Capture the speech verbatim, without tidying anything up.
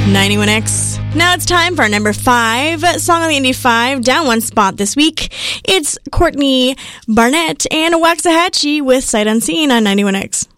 ninety-one X. Now it's time for our number five song on the Indie five, down one spot this week. It's Courtney Barnett and Waxahachie with Sight Unseen on ninety-one X.